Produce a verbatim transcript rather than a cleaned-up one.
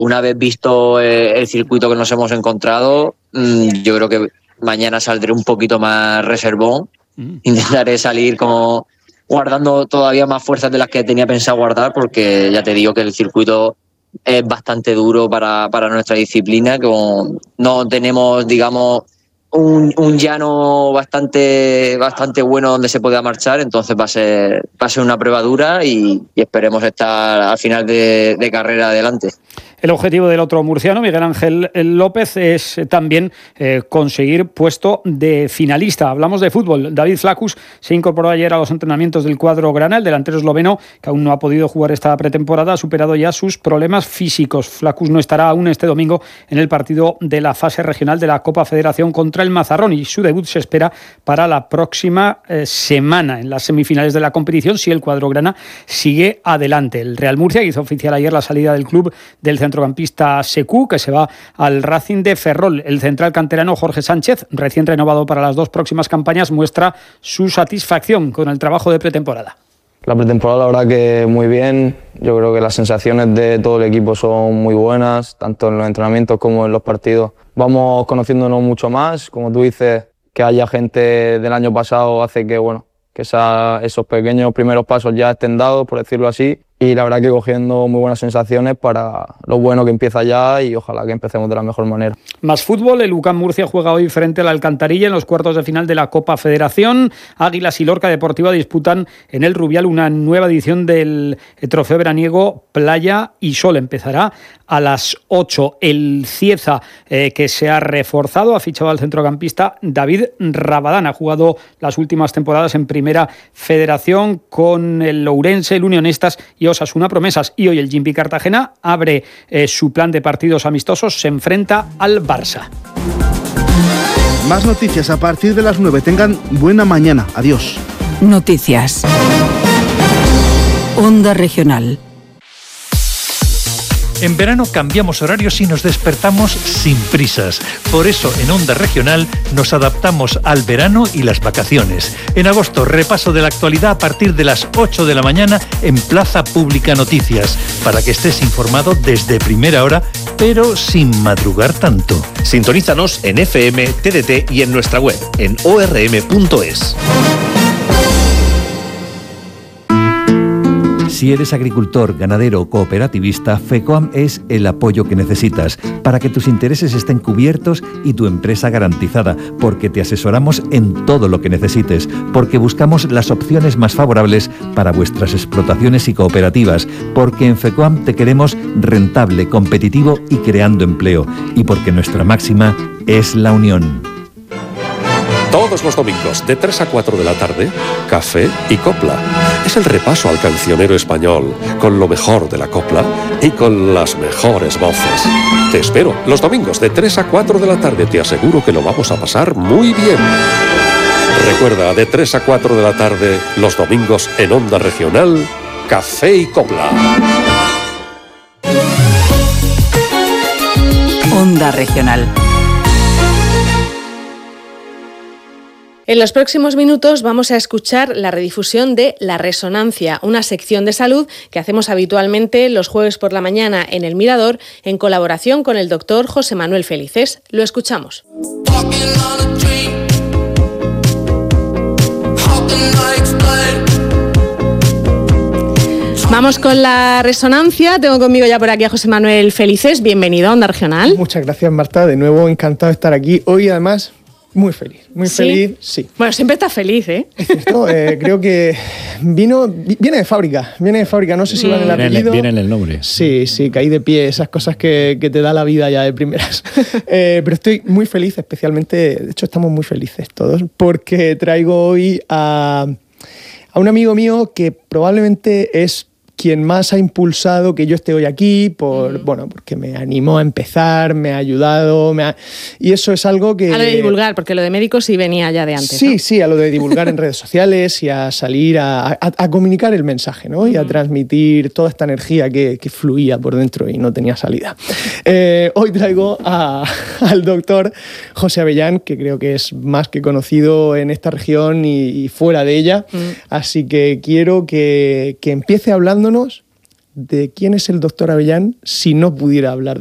una vez visto eh, el circuito que nos hemos encontrado, mmm, yo creo que mañana saldré un poquito más reservón. Mm. Intentaré salir como guardando todavía más fuerzas de las que tenía pensado guardar, porque ya te digo que el circuito es bastante duro para, para nuestra disciplina, como no tenemos, digamos, un, un llano bastante, bastante bueno donde se pueda marchar, entonces va a ser, va a ser una prueba dura y, y esperemos estar al final de, de carrera adelante. El objetivo del otro murciano, Miguel Ángel López, es también eh, conseguir puesto de finalista. Hablamos de fútbol. David Flacus se incorporó ayer a los entrenamientos del cuadro grana. El delantero esloveno, que aún no ha podido jugar esta pretemporada, ha superado ya sus problemas físicos. Flacus no estará aún este domingo en el partido de la fase regional de la Copa Federación contra el Mazarrón, y su debut se espera para la próxima eh, semana en las semifinales de la competición, si el cuadro grana sigue adelante. El Real Murcia hizo oficial ayer la salida del club del centro centrocampista Secu, que se va al Racing de Ferrol. El central canterano Jorge Sánchez, recién renovado para las dos próximas campañas, muestra su satisfacción con el trabajo de pretemporada. La pretemporada, la verdad que muy bien. Yo creo que las sensaciones de todo el equipo son muy buenas, tanto en los entrenamientos como en los partidos. Vamos conociéndonos mucho más. Como tú dices, que haya gente del año pasado hace que, bueno, que esa, esos pequeños primeros pasos ya estén dados, por decirlo así. Y la verdad que cogiendo muy buenas sensaciones para lo bueno que empieza ya, y ojalá que empecemos de la mejor manera. Más fútbol. El U C A M Murcia juega hoy frente al Alcantarilla en los cuartos de final de la Copa Federación. Águilas y Lorca Deportiva disputan en el Rubial una nueva edición del trofeo veraniego Playa y Sol. Empezará a las ocho. El Cieza, eh, que se ha reforzado, ha fichado al centrocampista David Rabadán. Ha jugado las últimas temporadas en Primera Federación con el Ourense, el Unionistas y Osasuna Promesas, y hoy el Gimpi Cartagena abre eh, su plan de partidos amistosos, se enfrenta al Barça. Más noticias a partir de las nueve. Tengan buena mañana. Adiós. Noticias. Onda Regional. En verano cambiamos horarios y nos despertamos sin prisas. Por eso en Onda Regional nos adaptamos al verano y las vacaciones. En agosto, repaso de la actualidad a partir de las ocho de la mañana en Plaza Pública Noticias, para que estés informado desde primera hora, pero sin madrugar tanto. Sintonízanos en F M, T D T y en nuestra web en o r m punto es. Si eres agricultor, ganadero o cooperativista, FECOAM es el apoyo que necesitas para que tus intereses estén cubiertos y tu empresa garantizada, porque te asesoramos en todo lo que necesites, porque buscamos las opciones más favorables para vuestras explotaciones y cooperativas, porque en FECOAM te queremos rentable, competitivo y creando empleo, y porque nuestra máxima es la unión. Todos los domingos, de tres a cuatro de la tarde, Café y Copla. Es el repaso al cancionero español, con lo mejor de la copla y con las mejores voces. Te espero los domingos de tres a cuatro de la tarde. Te aseguro que lo vamos a pasar muy bien. Recuerda, de tres a cuatro de la tarde, los domingos en Onda Regional, Café y Copla. Onda Regional. En los próximos minutos vamos a escuchar la redifusión de La Resonancia, una sección de salud que hacemos habitualmente los jueves por la mañana en El Mirador, en colaboración con el doctor José Manuel Felices. Lo escuchamos. Vamos con La Resonancia. Tengo conmigo ya por aquí a José Manuel Felices. Bienvenido a Onda Regional. Muchas gracias, Marta. De nuevo, encantado de estar aquí. Hoy, además, muy feliz. Muy ¿Sí? feliz, sí. Bueno, siempre estás feliz, ¿eh? Es cierto, eh, creo que vino, viene de fábrica. Viene de fábrica, no sé si mm. va en el apellido. Viene en el nombre. Sí, sí, caí de pie. Esas cosas que, que te da la vida ya de primeras. eh, pero estoy muy feliz, especialmente, de hecho estamos muy felices todos, porque traigo hoy a, a un amigo mío que probablemente es quien más ha impulsado que yo esté hoy aquí, por, uh-huh. bueno, porque me animó a empezar, me ha ayudado, me ha... y eso es algo que... A lo de divulgar, porque lo de médicos sí venía ya de antes, Sí, ¿no? sí, a lo de divulgar en redes sociales y a salir a, a, a comunicar el mensaje, ¿no? Uh-huh. Y a transmitir toda esta energía que, que fluía por dentro y no tenía salida. Eh, hoy traigo a, al doctor José Avellán, que creo que es más que conocido en esta región y, y fuera de ella, uh-huh. así que quiero que, que empiece hablando de quién es el doctor Avellán si no pudiera hablar